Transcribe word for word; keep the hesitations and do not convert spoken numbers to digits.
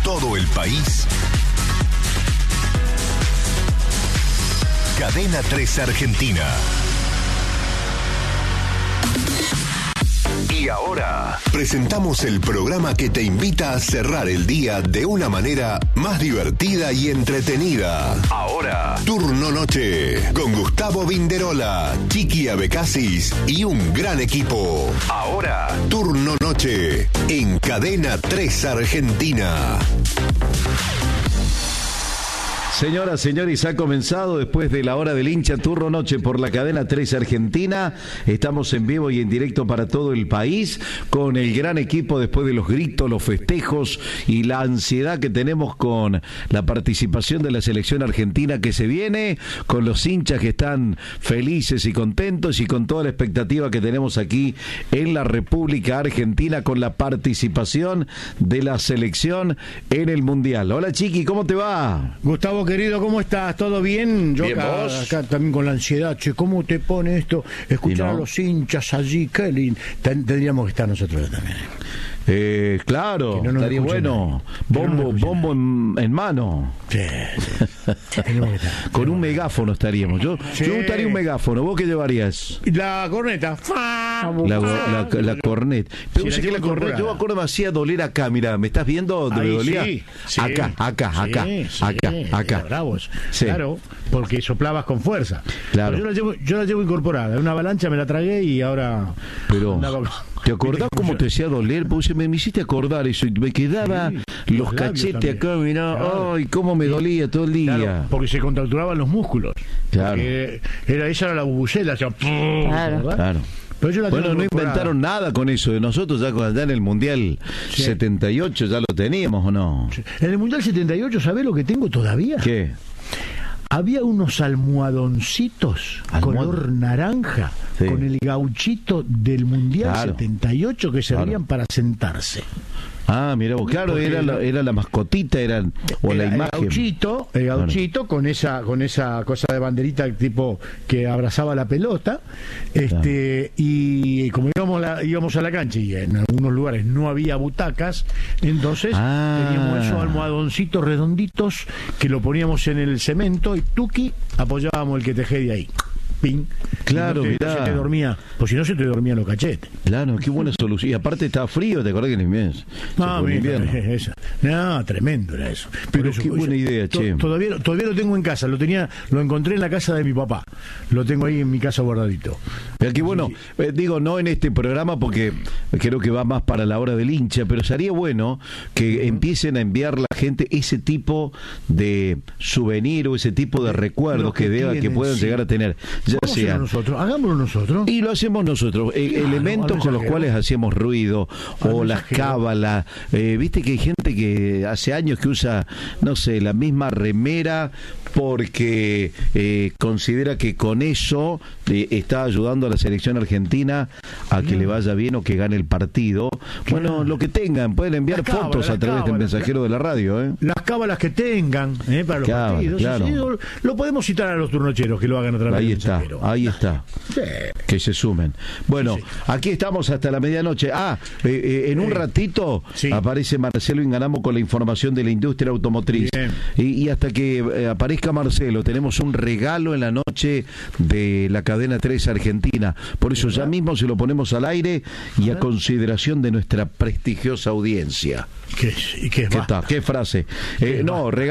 todo el país. Cadena tres Argentina. Y ahora presentamos el programa que te invita a cerrar el día de una manera más divertida y entretenida. Ahora, Turno Noche, con Gustavo Vinderola, Chiqui Abecasis y un gran equipo. Ahora, Turno Noche, en Cadena tres Argentina. Señoras, señores, ha comenzado después de la hora del hincha Turno Noche por la Cadena tres Argentina. Estamos en vivo y en directo para todo el país con el gran equipo después de los gritos, los festejos y la ansiedad que tenemos con la participación de la selección argentina que se viene, con los hinchas que están felices y contentos y con toda la expectativa que tenemos aquí en la República Argentina con la participación de la selección en el Mundial. Hola, Chiqui, ¿cómo te va? Gustavo, querido, ¿cómo estás? ¿Todo bien? Yo bien, acá, ¿vos? acá también con la ansiedad. Che, ¿cómo te pone esto? Escuchar no? a los hinchas allí, qué lindo. Ten- Tendríamos que estar nosotros también. Eh, claro, Que no nos estaría escuchen bueno. nadie. Que no nos Bombo, escuchen bombo en, en mano. Sí, sí. Tenemos que estar. Con un megáfono estaríamos. Yo, Sí. yo gustaría un megáfono. ¿Vos qué llevarías? La corneta. La, la, la, la cornet. Pero Sí, vos la sabés que la llevo cornet, yo me incorporada. acuerdo me hacía doler acá. Mira, ¿me estás viendo dónde me Ahí dolía? sí, sí. Acá, acá, Sí, acá, sí, acá, acá. era bravos. Sí. Claro, porque soplabas con fuerza. Claro. Pero yo la llevo, yo la llevo incorporada. En una avalancha me la tragué y ahora. Pero, andaba con- ¿te acordás ¿Viste cómo cómo te yo- hacía doler? Porque me, me hiciste acordar eso. Y me quedaba Sí, los los labios cachetes también. acá, mirá. Claro. Ay, cómo me dolía todo el día. Claro, porque se contracturaban los músculos. Claro. Porque era, esa era la bubucela. Claro. Claro. Pero yo la Bueno, tengo no incorporada. inventaron nada con eso. De nosotros ya, ya en el Mundial Sí. setenta y ocho ya lo teníamos, ¿o no? En el Mundial setenta y ocho, ¿sabés lo que tengo todavía? ¿Qué? Había unos almohadoncitos Almohad- color naranja Sí. con el gauchito del Mundial Claro. setenta y ocho que servían Claro. para sentarse. Ah, mira vos, claro, Porque era la, era- era la mascotita, era, o la Era imagen. El gauchito, el gauchito con esa con esa cosa de banderita tipo que abrazaba la pelota, este y como íbamos a la, íbamos a la cancha y en algunos lugares no había butacas, entonces Ah. teníamos esos almohadoncitos redonditos que lo poníamos en el cemento y tuki apoyábamos el que tejé de ahí. Ping. Claro, Y no te- mirá. se te dormía, pues si no se te dormían los cachetes. Claro, qué buena solución. Y aparte estaba frío, ¿te acordás que en invierno? Se Ah, fue en mira, invierno. esa. No, tremendo era eso. Por Pero eso- qué buena idea, to- che. Todavía, todavía lo tengo en casa, lo tenía, lo encontré en la casa de mi papá. Lo tengo ahí en mi casa guardadito. Pero aquí, bueno, eh, digo, no en este programa porque creo que va más para la hora del hincha, pero sería bueno que empiecen a enviar la gente ese tipo de souvenir o ese tipo de recuerdos Lo que que, deba, que tienen, puedan sí. llegar a tener, ya Vamos a hacerlo sea. nosotros, hagámoslo nosotros. Y lo hacemos nosotros, eh, Claro, elementos al con los mensajero. cuales hacíamos ruido, o Al las mensajero. cábalas, eh, viste que hay gente que hace años que usa, no sé, la misma remera porque eh, considera que con eso eh, está ayudando a la selección argentina a que le vaya bien o que gane el partido. Bueno, lo que tengan, pueden enviar Las cábalas, fotos a las través del cábalas, mensajero de la radio, ¿eh? Las cábalas que tengan eh, para los Cábalas, partidos. claro. Sí, lo, lo podemos citar a los turnocheros que lo hagan a través Ahí del está, mensajero. ahí está. Sí. Que se sumen. Bueno, Sí, sí. aquí estamos hasta la medianoche. Ah, eh, eh, en un Eh, ratito sí. aparece Marcelo Inganamo con la información de la industria automotriz. Bien. Y, y hasta que eh, aparezca Marcelo, tenemos un regalo en la noche de la cadena tres Argentina. Por eso ya mismo se lo ponemos al aire y a consideración de nuestra prestigiosa audiencia. ¿Qué, es- y qué es ¿Qué basta? tal? ¿Qué frase? Eh, Qué no, regalo.